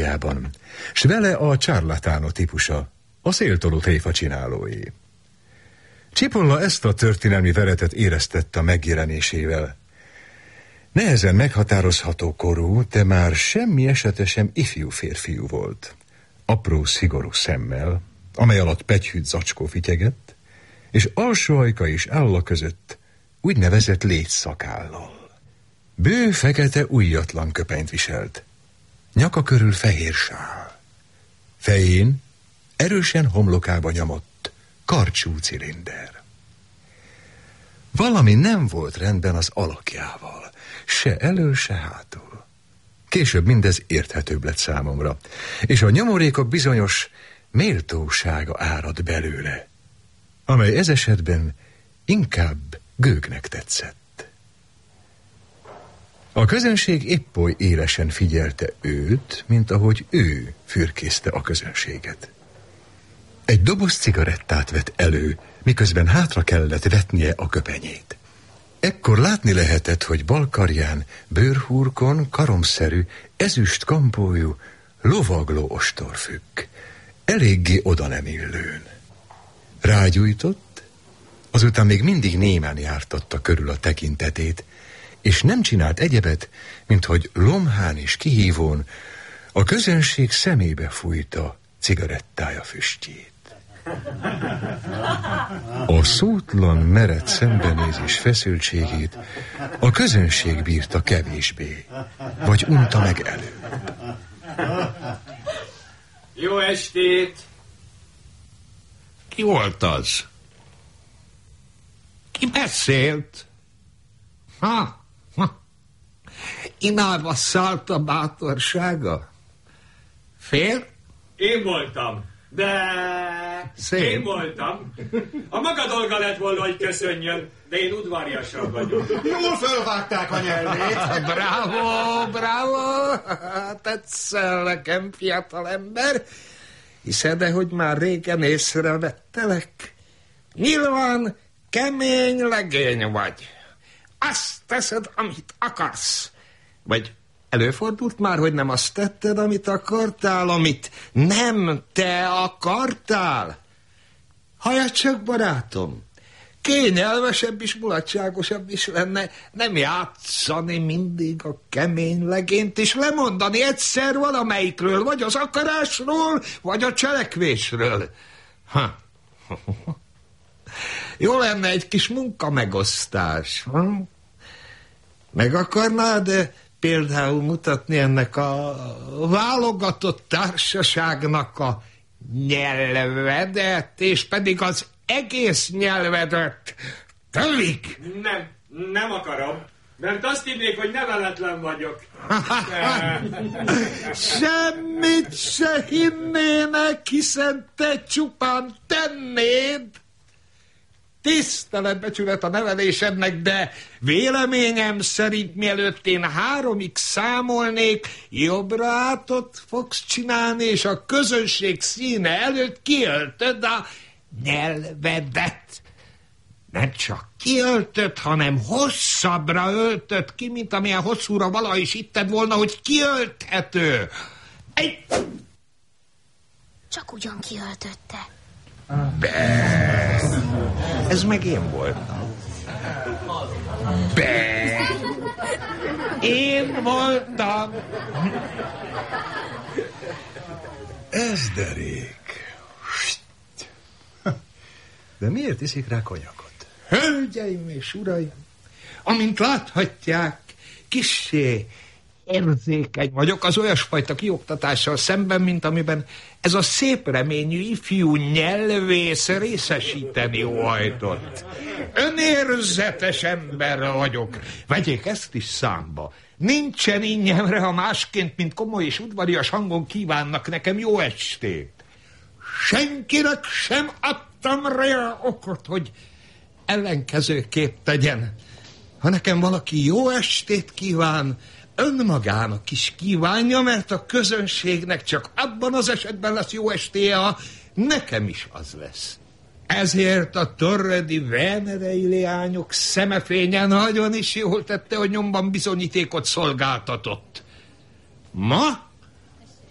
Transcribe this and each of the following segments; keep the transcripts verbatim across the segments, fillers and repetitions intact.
irodájában, s vele a Ciarlatano típusa, a széltoló tréfa csinálói. Cipolla ezt a történelmi veretet éreztette a megjelenésével. Nehezen meghatározható korú, de már semmi esete sem ifjú férfiú volt. Apró, szigorú szemmel, amely alatt pegyhűt zacskó fityegett, és alsó ajka és álla között úgynevezett létszakállal. Bő, fekete, ujjatlan köpenyt viselt. Nyaka körül fehér sál. Fején erősen homlokába nyomott karcsú cilinder. Valami nem volt rendben az alakjával, se elől, se hátul. Később mindez érthetőbb lett számomra, és a nyomorékok bizonyos méltósága árad belőle, amely ez esetben inkább gőgnek tetszett. A közönség épp oly élesen figyelte őt, mint ahogy ő fürkészte a közönséget. Egy doboz cigarettát vett elő, miközben hátra kellett vetnie a köpenyét. Ekkor látni lehetett, hogy bal karján, bőrhurkon karomszerű, ezüst kampójú, lovagló ostor függ, eléggé oda nem illőn. Rágyújtott, azután még mindig némán jártatta körül a tekintetét, és nem csinált egyebet, mint hogy lomhán és kihívón a közönség szemébe fújta cigarettája füstjét. A szótlan, meredt szembenézés feszültségét a közönség bírta kevésbé, vagy unta meg előbb. Jó estét! Ki volt az? Ki beszélt? Ha, ha. Imába szállt a bátorsága? Fél? Én voltam, de... Szép. Én voltam. A maga dolga lett volna, hogy köszönjön, de én udvariasabb vagyok. Jól fölvágták a nyelvét. Bravo, bravo! Tetszel nekem, fiatalember. Hiszed-e, hogy már régen észrevettelek? Nyilván kemény legény vagy. Azt teszed, amit akarsz. Vagy előfordult már, hogy nem azt tetted, amit akartál, amit nem te akartál? Halljad csak, barátom, kényelmesebb és mulatságosabb is lenne nem játszani mindig a kemény legényt, és lemondani egyszer valamelyikről, vagy az akarásról, vagy a cselekvésről. Ha. Jó lenne egy kis munkamegosztás. Ha? Meg akarnád például mutatni ennek a válogatott társaságnak a nyelvedet, és pedig az egész nyelvedet tölik? Nem, nem akarom, mert azt hinnék, hogy neveletlen vagyok. Semmit se hinnének, hiszen te csupán tennéd. Tiszteletbecsület a nevelésednek, de véleményem szerint mielőtt én háromig számolnék, jobbra átot fogsz csinálni, és a közönség színe előtt kiöltöd a nyelvedet. Nem csak kiöltöd, hanem hosszabbra öltöd ki, mint amilyen hosszúra valaha is hitted volna, hogy kiölthető. Egy... Csak ugyan kiöltötte. Be. Ez meg én voltam. Be. Én voltam. Ez derék. De miért iszik rá konyakot? Hölgyeim és uraim, amint láthatják, kissé érzékeny vagyok az olyasfajta kioktatással szemben, mint amiben ez a szép reményű ifjú nyelvész részesíteni óhajtott. Önérzetes ember vagyok. Vegyék ezt is számba. Nincsen ingyenre, ha másként, mint komoly és udvarias hangon kívánnak nekem jó estét. Senkinek sem adtam rá okot, hogy ellenkezőképp tegyen. Ha nekem valaki jó estét kíván, önmagának is kívánja, mert a közönségnek csak abban az esetben lesz jó estéje, ha nekem is az lesz. Ezért a torredi venerei leányok szemefénye nagyon is jól tette, hogy nyomban bizonyítékot szolgáltatott. Ma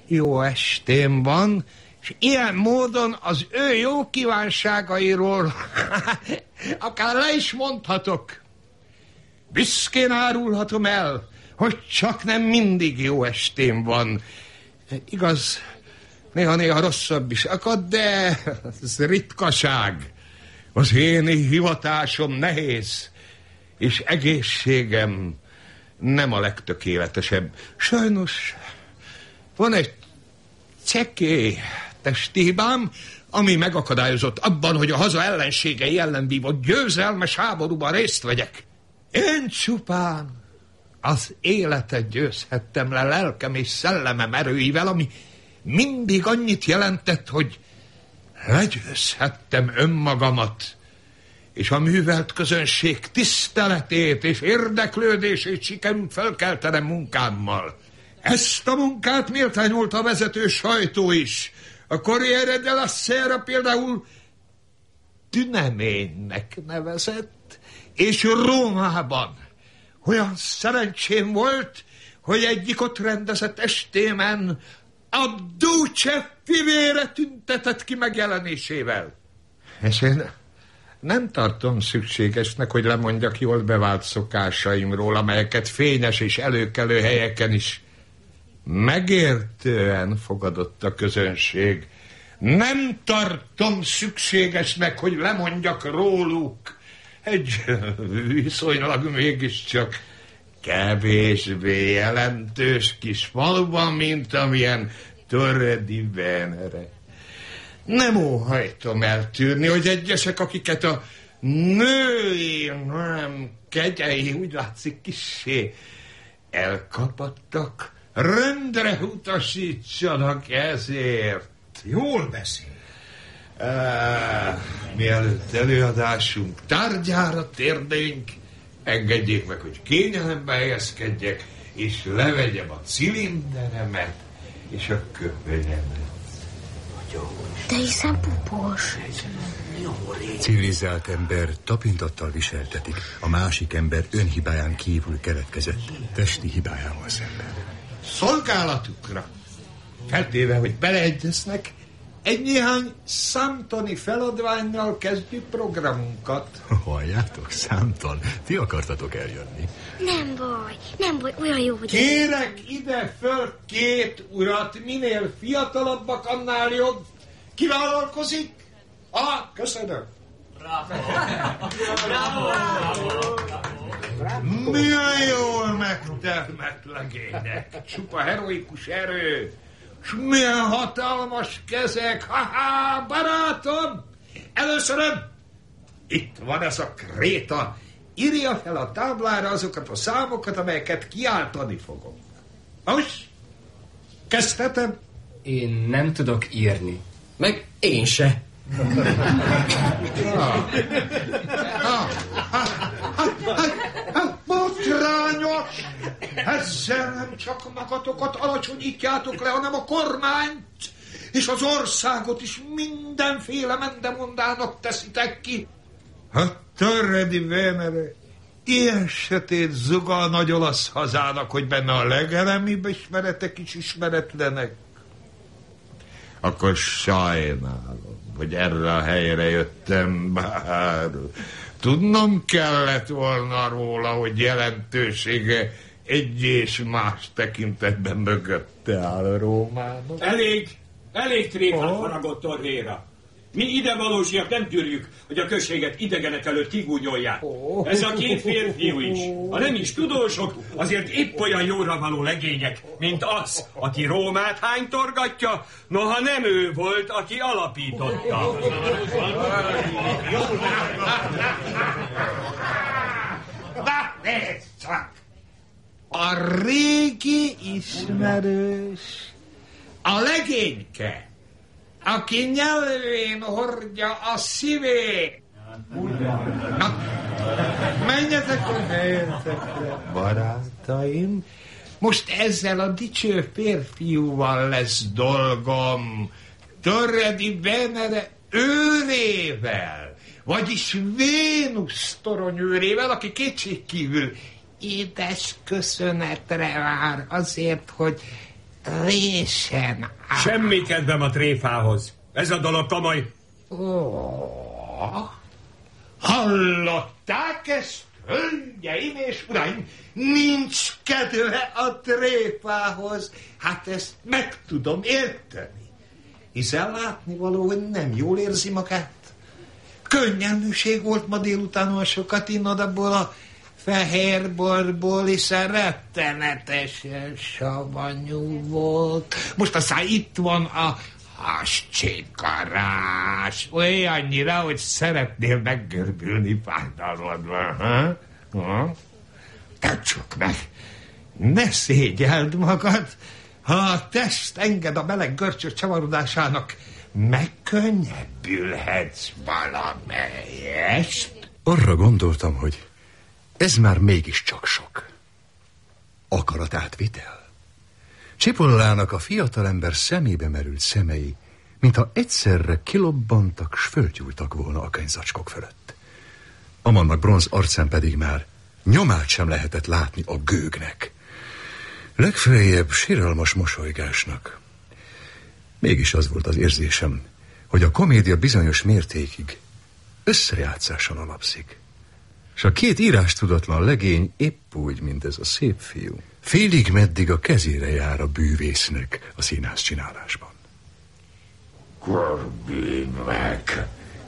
jó estém van, és ilyen módon az ő jó kívánságairól akár le is mondhatok. Büszkén árulhatom el, hogy csak nem mindig jó estém van. Igaz, néha-néha rosszabb is akad, de ez ritkaság. Az én hivatásom nehéz, és egészségem nem a legtökéletesebb. Sajnos van egy csekély testi hibám, ami megakadályozott abban, hogy a haza ellenségei ellen vívott győzelmes háborúban részt vegyek. Én csupán az életet győzhettem le lelkem és szellemem erőivel, ami mindig annyit jelentett, hogy legyőzhettem önmagamat, és a művelt közönség tiszteletét és érdeklődését sikerült felkeltenem munkámmal. Ezt a munkát méltányolta a vezető sajtó is. A Corriere della Sera például tüneménynek nevezett, és Rómában olyan szerencsém volt, hogy egyik ott rendezett estémen a Duce fivére tüntetett ki megjelenésével. És én nem tartom szükségesnek, hogy lemondjak jól bevált szokásaimról, amelyeket fényes és előkelő helyeken is megértően fogadott a közönség. Nem tartom szükségesnek, hogy lemondjak róluk egy viszonylag mégiscsak kevésbé jelentős kis faluban, mint amilyen Torre di Venere. Nem óhajtom eltűrni, hogy egyesek, akiket a női nem kegyei úgy látszik kissé elkapattak, rendre utasítsanak ezért. Jól beszél. Uh, mielőtt előadásunk tárgyára térnénk, engedjék meg, hogy kényelembe helyezkedjek, és levegyem a cilinderemet és a köpenyemet. De hiszen pupos. Civilizált ember tapintattal viseltetik, a másik ember önhibáján kívül keletkezett testi hibájával szemben. Szolgálatukra, feltéve, hogy beleegyeznek, egy néhány számtani feladványnal kezdjük programunkat. Halljátok, számtan, ti akartatok eljönni. Nem baj, nem baj, olyan jó, hogy... Kérek ide föl két urat, minél fiatalabbak, annál jobb. Kivállalkozik? Ah, köszönöm. Bravo. Bravo. Milyen jól megtermett legények. Csupa heroikus erő. S milyen hatalmas kezek. Ha-ha, barátom. Először itt van ez a kréta. Írja fel a táblára azokat a számokat, amelyeket kiáltani fogok. Most kezdhetem? Én nem tudok írni. Meg én se. Botrányos! Ezzel nem csak magatokat alacsonyítjátok le, hanem a kormányt és az országot is mindenféle mendemondának teszitek ki. A Torre di Venere ilyen sötét zuga a nagy olasz hazának, hogy benne a legelemibb ismeretek is ismeretlenek. Akkor sajnálom, hogy erre a helyre jöttem, bár tudnom kellett volna róla, hogy jelentősége egy és más tekintetben mögötte áll Rómának. Elég, elég tréfát oh. faragott Torréra. Mi ide valósiak nem tűrjük, hogy a községet idegenek előtt kigúnyolják. Oh. Ez a két férfiú is. Ha nem is tudósok, azért épp olyan jóra való legények, mint az, aki Rómát hánytorgatja, noha nem ő volt, aki alapította. Na, nézd csak! A régi ismerős, a legényke, aki nyelvén hordja a szívét. Na, menjetek a helyetekre, barátaim. Most ezzel a dicső férfiúval lesz dolgom. Torre di Venere őrével, vagyis Vénusz toronyőrével, aki kétségkívül édes köszönetre vár azért, hogy részen áll. Semmi kedvem a tréfához. Ez a dolog komoly. Oh, hallották ezt, hölgyeim és uraim? Nincs kedve a tréfához. Hát ezt meg tudom érteni. Hiszen látnivaló, hogy nem jól érzi magát. Könnyelműség volt ma délután, olyan sokat innod abból a fehér borból, hiszen rettenetesen savanyú volt. Most aztán itt van a hascsikarás. Olyannyira, hogy szeretnél meggörbülni fájdalmadban. Ha? Ha? Te csak meg, ne szégyeld magad, ha a test enged a meleg görcsös csavarodásának, megkönnyebbülhetsz valamelyest. Arra gondoltam, hogy ez már mégiscsak sok. Akaratátvitel. Csipollának a fiatalember szemébe merült szemei, mintha egyszerre kilobbantak, s fölgyújtak volna a könyvzacskok fölött. Amannak bronz arcán pedig már nyomát sem lehetett látni a gőgnek. Legfeljebb siralmas mosolygásnak. Mégis az volt az érzésem, hogy a komédia bizonyos mértékig összejátszáson alapszik. És a két írástudatlan legény épp úgy, mint ez a szép fiú. Félig meddig a kezére jár a bűvésznek a színház csinálásban. Görbülj meg!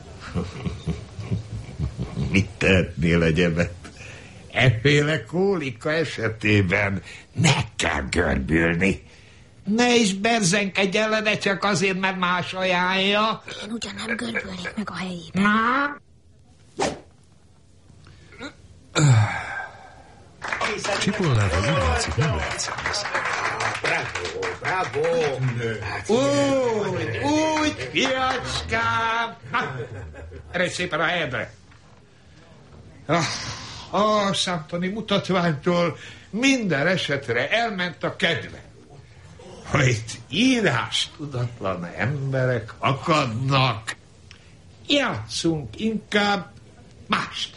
Mit tehetnél egyebet? Efféle kólika esetében meg kell görbülni. Ne is berzenkedj ellene csak azért, mert más ajánlja. Én ugyan nem görbülnék meg a helyében. Na? Csipollával úgy látszik, nem lehet szembeszállni. Bravo, bravo! Úgy, úgy, fiacskám! Eredj szépen a helyedre! Ah, a számtani mutatványtól minden esetre elment a kedve. Ha itt írás tudatlan emberek akadnak, játszunk inkább mást.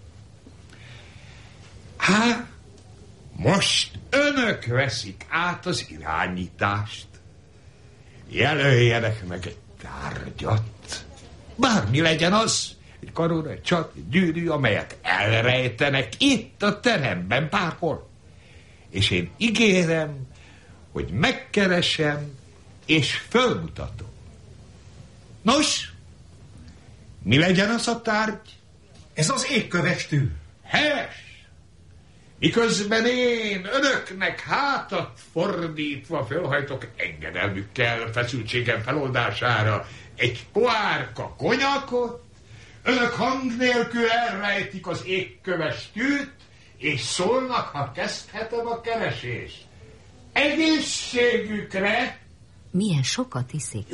Hát, most önök veszik át az irányítást. Jelöljenek meg egy tárgyat. Bármi legyen az, egy karora, egy csat, egy gyűrű, amelyet elrejtenek itt a teremben bárhol. És én ígérem, hogy megkeresem és fölmutatom. Nos, mi legyen az a tárgy? Ez az égköves tű. Helyes! Miközben én önöknek hátat fordítva fölhajtok engedelmükkel feszültségem feloldására egy pohárka konyakot, önök hang nélkül elrejtik az égköves tűt, és szólnak, ha kezdhetem a keresést. Egészségükre! Milyen sokat iszik.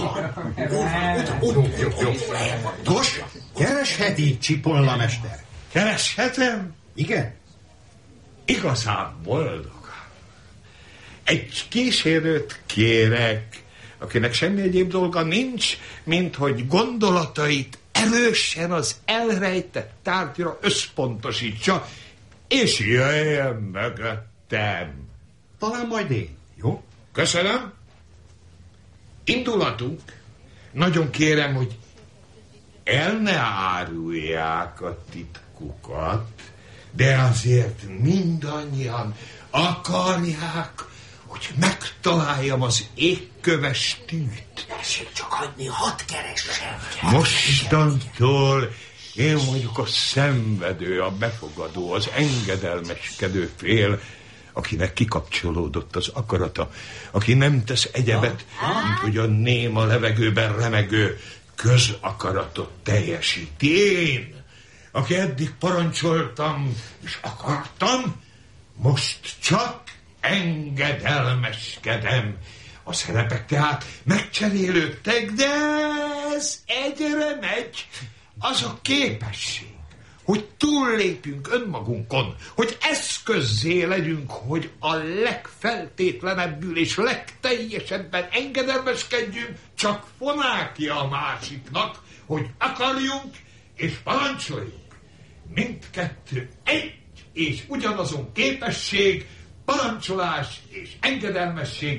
Nos, keresheti, Csipolla mester. Kereshetem? Igen? Igazán boldog. Egy kísérőt kérek, akinek semmi egyéb dolga nincs, mint hogy gondolatait erősen az elrejtett tárgyra összpontosítsa, és jöjjön mögöttem. Talán majd én, jó? Köszönöm. Indulatunk. Nagyon kérem, hogy el ne árulják a titkukat, de azért mindannyian akarják, hogy megtaláljam az égköves tűt. Tessék csak hagyni, hadd keressem. Mostantól én vagyok a szenvedő, a befogadó, az engedelmeskedő fél, akinek kikapcsolódott az akarata, aki nem tesz egyebet, mint hogy a néma levegőben remegő közakaratot teljesíti. Én, aki eddig parancsoltam és akartam, most csak engedelmeskedem. A szerepek tehát megcserélődtek, de ez egyre megy. Az a képesség, hogy túllépjünk önmagunkon, hogy eszközzé legyünk, hogy a legfeltétlenebbül és legteljesebben engedelmeskedjünk, csak fonákja a másiknak, hogy akarjunk és parancsoljunk. Mindkettő egy és ugyanazon képesség, parancsolás és engedelmesség,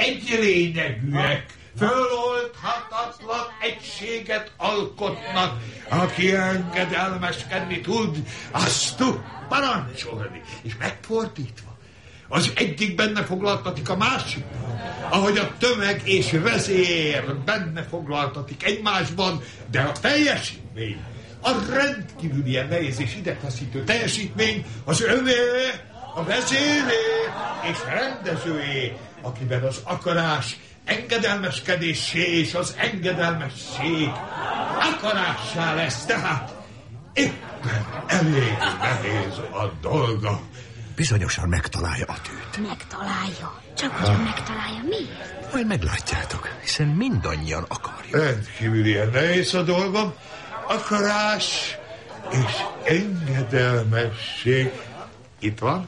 egy lényegűek, föloldhatatlan egységet alkotnak. Aki engedelmeskedni tud, azt tud parancsolni. És megfordítva, az egyik benne foglaltatik a másikban, ahogy a tömeg és vezér benne foglaltatik egymásban, de a teljesítmény, a rendkívül ilyen nehéz és idegfeszítő teljesítmény az övé, a vezéré és rendezőé, akiben az akarás engedelmeskedésé és az engedelmesség akarássá lesz, tehát éppen elég nehéz a dolga. Bizonyosan megtalálja a tűt. Megtalálja. Csak ugyan megtalálja. Miért? Majd meglátjátok, hiszen mindannyian akarjuk. Rendkívül ilyen nehéz a dolgom. Akarás és engedelmesség. Itt van.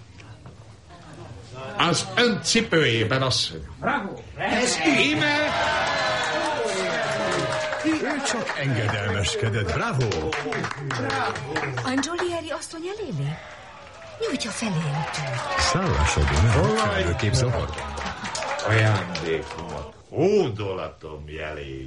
Az ön cipőjében, asszony. Bravo! Ez íme... Ő csak engedelmeskedett, bravo! Angiolieri asszony eléli? Nyújtja felé a tűt. Szállásodó, nem felelőkép zavarban. Ajándékomat hódolatom jeléül.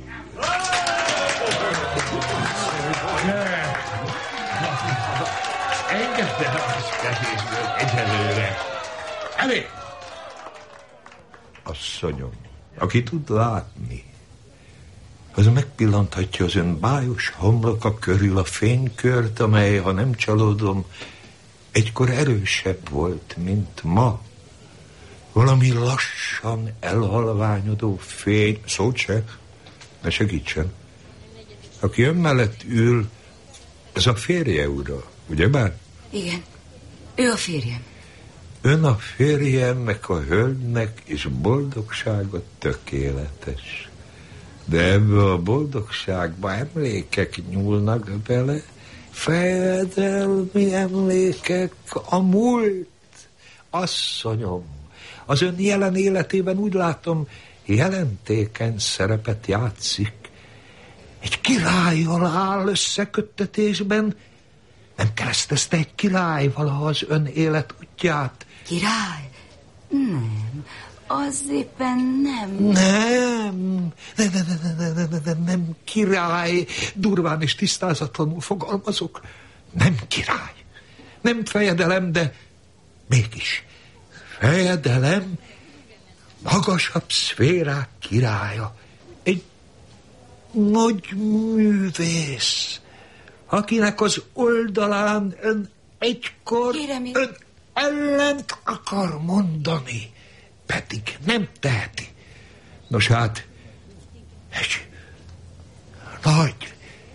Engedelmeskedésből egyelőre. Elég! Asszonyom, aki tud látni, az megpillanthatja az ön bájos homloka körül a fénykört, amely, ha nem csalódom, egykor erősebb volt, mint ma. Valami lassan elhalványodó fény. Szót se, ne segítsen. Aki ön mellett ül, ez a férje, ura, ugyebár? Igen, ő a férjem. Ön a férjemnek, a hölgynek, és boldogsága tökéletes. De ebbe a boldogságba emlékek nyúlnak bele, fejedelmi emlékek, a múlt. Asszonyom, az ön jelen életében úgy látom, jelentékeny szerepet játszik. Egy királlyal áll összeköttetésben. Nem keresztezte egy király valaha az ön élet útját? Király? Nem, az éppen nem. Nem, nem, nem, nem, nem, nem, nem, nem király. Durván és tisztázatlanul fogalmazok. Nem király. Nem fejedelem, de mégis fejedelem, magasabb szférák királya. Egy nagy művész, akinek az oldalán ön egykor Kérem, ön ellent akar mondani, pedig nem teheti. Nos hát, egy nagy,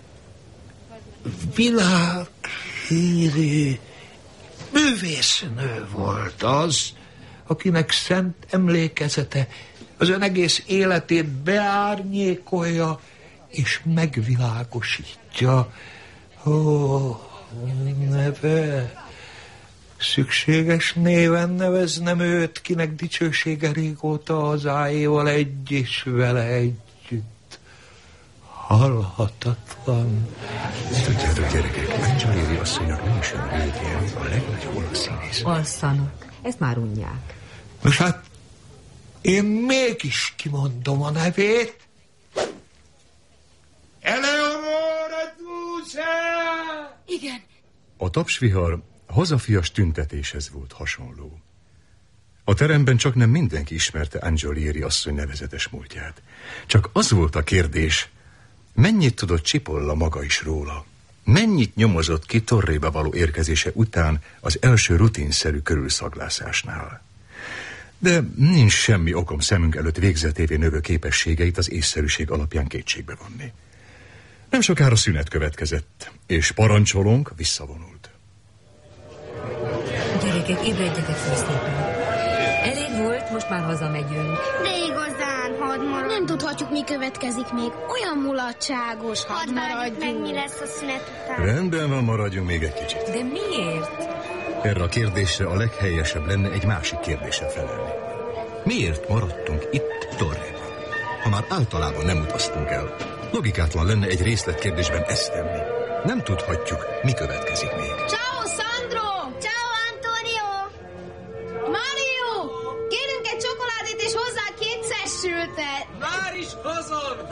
világhírű művésznő volt az, akinek szent emlékezete az ön egész életét beárnyékolja és megvilágosítja. Ó, neve... Szükséges néven neveznem őt, kinek dicsősége régóta hazáéval egy és vele együtt. Halhatatlan. Tudjátok, gyerekek, Angiolieri asszonynak nem is ön végén a legnagyobb olasz színész. Alszanak, ezt már unják. Nos hát, én mégis kimondom a nevét. Eleonora Duse! Igen. A tapsvihar hazafias tüntetéshez volt hasonló. A teremben csak nem mindenki ismerte Angiolieri asszony nevezetes múltját. Csak az volt a kérdés, mennyit tudott Cipolla maga is róla? Mennyit nyomozott ki Torréba való érkezése után az első rutinszerű körülszaglászásnál? De nincs semmi okom szemünk előtt végzetévé növő képességeit az észszerűség alapján kétségbe vonni. Nem sokára szünet következett, és parancsolónk visszavonult. Gyerekek, ébredjetek fel szépen. Elég volt, most már hazamegyünk. De igazán, hadd maradj. Nem tudhatjuk, mi következik még. Olyan mulatságos, hadd, hadd maradjunk. Meg, mi lesz a szünet után. Rendben van, maradjunk még egy kicsit. De miért? Erre a kérdésre a leghelyesebb lenne egy másik kérdéssel felelni. Miért maradtunk itt Torrében? Ha már általában nem utaztunk el, logikátlan lenne egy részletkérdésben ezt tenni. Nem tudhatjuk, mi következik még. Ciao, Sandro! Ciao, Antonio! Mario! Kérünk egy csokoládét és hozzá kétszer hozom!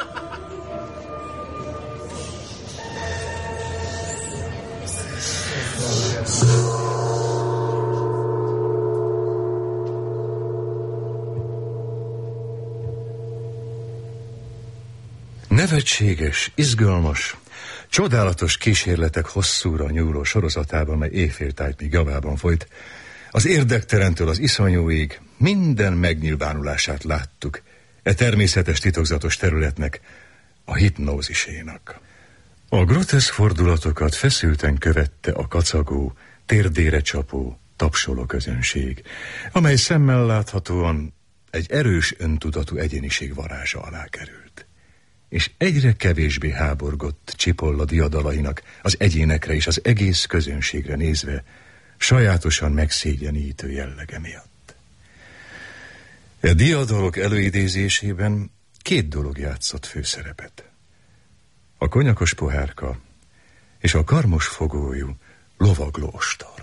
Nevetséges, izgalmas, csodálatos kísérletek hosszúra nyúló sorozatában, mely éjféltájtnig javában folyt, az érdektelentől az iszonyúig minden megnyilvánulását láttuk e természetes titokzatos területnek, a hipnózisénak. A groteszk fordulatokat feszülten követte a kacagó, térdére csapó, tapsoló közönség, amely szemmel láthatóan egy erős öntudatú egyéniség varázsa alá került. És egyre kevésbé háborgott Csipolla diadalainak az egyénekre és az egész közönségre nézve, sajátosan megszégyenítő jellege miatt. A diadalok előidézésében két dolog játszott főszerepet. A konyakos pohárka és a karmos fogójú lovagló ostor.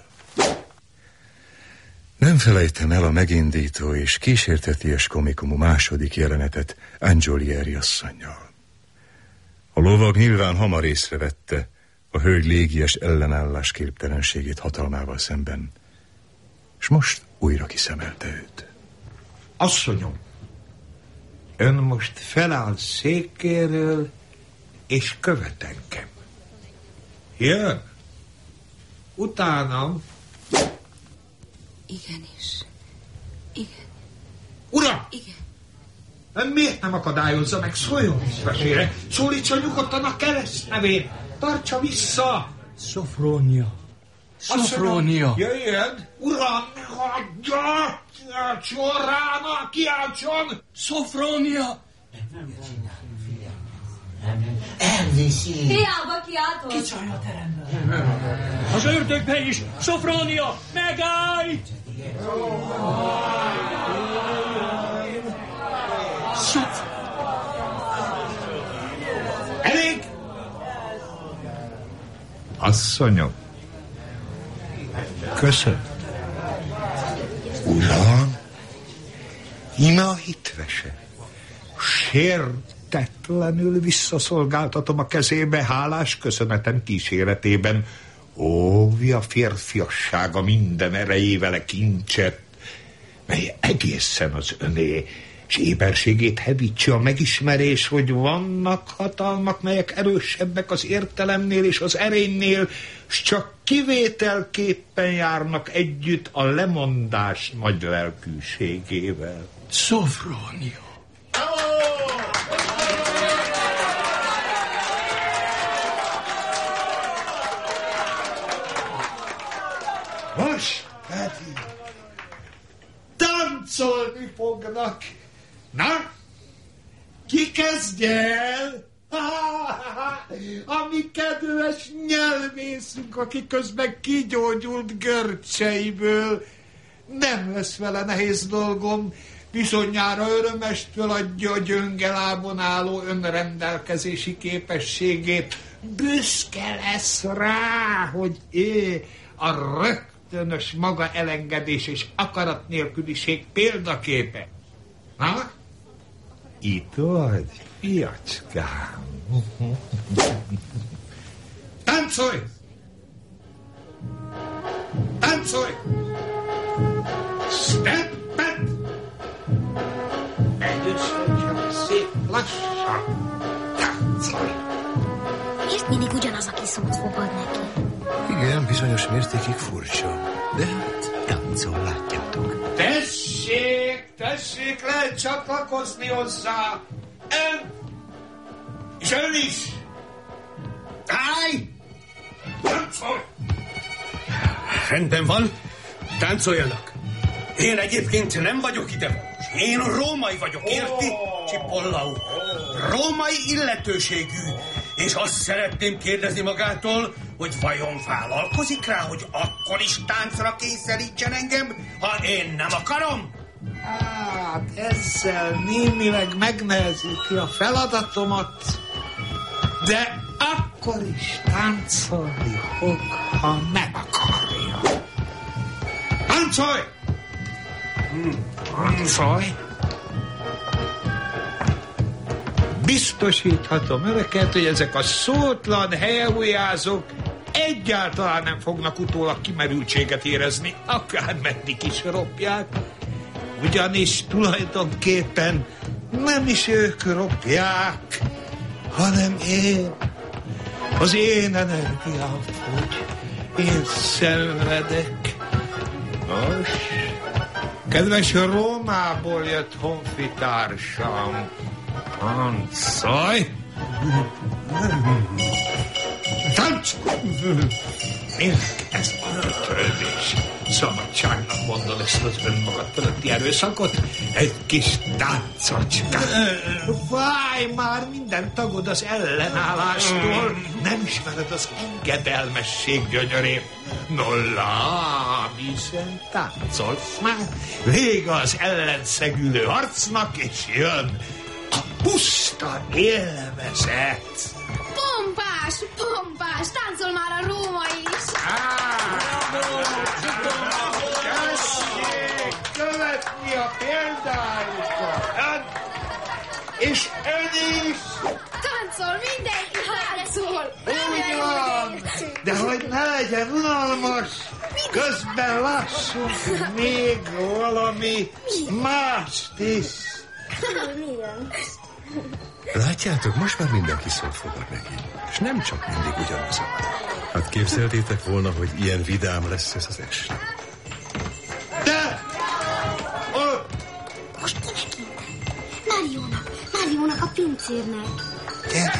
Nem felejtem el a megindító és kísérteties komikumú második jelenetet Angiolieri asszonnyal. A lovag nyilván hamar észrevette a hölgy légies ellenállás képtelenségét hatalmával szemben, és most újra kiszemelte őt. Asszonyom, ön most feláll székéről, és követ engem. Jön? Utánam? Igenis. Igen. Uram! Igen. Ön miért nem akadályozza meg? Szóljon visszasére! Szólítsa nyugodtan a keresztnevén! Tartsa vissza! Szofrónia. Szofrónia. Jöjjön! Uram, ne hagyja! Kiáltson rá, kiáltson! Szofrónia! Elviszi. Hiába kiáltod! Kicsarja a teremből. Az ördögbe is! Szofrónia! Megállj! Szof! Elég! Asszonyom! Köszönöm. Uram! Ime a hitvese. Sértetlenül visszaszolgáltatom a kezébe hálás köszönetem kíséretében. Óvja férfiassága minden erejével a kincset, mely egészen az öné, és éberségét hevítse a megismerés, hogy vannak hatalmak, melyek erősebbek az értelemnél és az erénynél, s csak kivételképpen járnak együtt a lemondás nagy lelkűségével. Szofrónia. Most pedig táncolni fognak. Na, ki kezdje el? A mi kedves nyelvészünk, aki közben kigyógyult görcseiből. Nem lesz vele nehéz dolgom, bizonyára örömestől adja a gyönge lábon álló önrendelkezési képességét. Büszke lesz rá, hogy é, a rögtönös maga elengedés és akarat nélküliség példaképe. Ha? Itt vagy, fiacskám. Táncolj! Táncolj! Steppet! Először csak szép lassan. Táncolj! Miért mindig ugyanaz, aki szót fogad neki? Igen, bizonyos mértékig furcsa, de hát táncol, látjátok. Tessék, tessék, lehet csatlakozni hozzá. Ön, és ön is. Állj! Táncolj! Rendben van, táncoljanak. Én egyébként nem vagyok ide. Én római vagyok, érti? Csipolla úr. Római illetőségű. És azt szeretném kérdezni magától, hogy vajon vállalkozik rá, hogy akkor is táncra kényszerítsen engem, ha én nem akarom? Hát ezzel némileg megnehezíti a feladatomat, de akkor is táncolni fog, ha nem akarja. Táncolj! Táncolj! Biztosíthatom önöket, hogy ezek a szótlan helyújázók egyáltalán nem fognak utólag kimerültséget érezni, akármeddig is ropják, ugyanis tulajdonképpen nem is ők ropják, hanem én. Az én energiám fogy, én szenvedek. Nos, kedves Rómából jött honfitársam, táncolj! Táncolj! Minek ez a törődés? Szabadságnak mondod ezt az önmagad fölötti erőszakot? Egy kis táncocskát. Fáj már minden tagod az ellenállástól. Nem ismered az engedelmesség gyönyörét. No lám, hiszen táncolsz már. Vége az ellenszegülő harcnak, és jön a puszta élvezet. Pompás, pompás, táncol már a Róma is. Tessék követni a példájukat. És ön is. Táncol, mindenki táncol. Úgy van, de hogy ne legyen unalmas, közben lássunk még valami mást is. Milyen? Látjátok, most már mindenki szót fogad neki, és nem csak mindig ugyanaz. Hát képzeltétek volna, hogy ilyen vidám lesz ez az este. De! Oh. Most kinek intek? Máriónak, Máriónak a pincérnek. Gyere!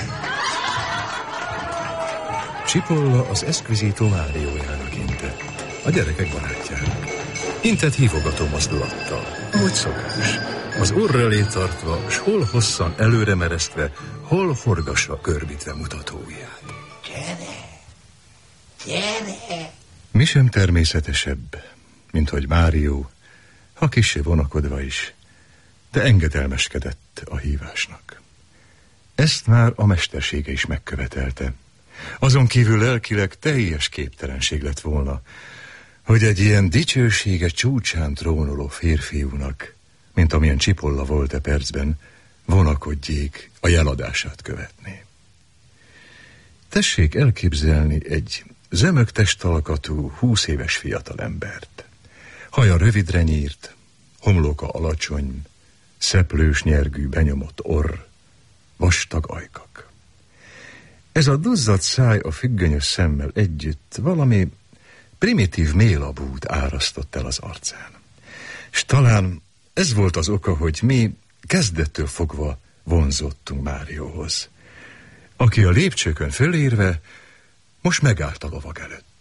Cipolla az Esquisito Máriójának intett, a gyerekek barátjának. Intett hívogató mozdulattal, ahogy szokás. Az orr elé tartva, s hol hosszan előre meresztve, hol forgassa körbítve mutatóujját. Gyere! Gyere! Mi sem természetesebb, mint hogy Márió, ha kissé vonakodva is, de engedelmeskedett a hívásnak. Ezt már a mestersége is megkövetelte. Azon kívül lelkileg teljes képtelenség lett volna, hogy egy ilyen dicsősége csúcsán trónoló férfiúnak, mint amilyen Cipolla volt e percben, vonakodjék a jeladását követni. Tessék elképzelni egy zömök testalkatú, húsz éves fiatalembert. Haja rövidre nyírt, homloka alacsony, szeplős nyergű benyomott orr, vastag ajkak. Ez a duzzadt száj a függönyös szemmel együtt valami primitív mélabút árasztott el az arcán. S talán ez volt az oka, hogy mi kezdettől fogva vonzottunk Márióhoz, aki a lépcsőkön fölérve most megállt a lovag előtt.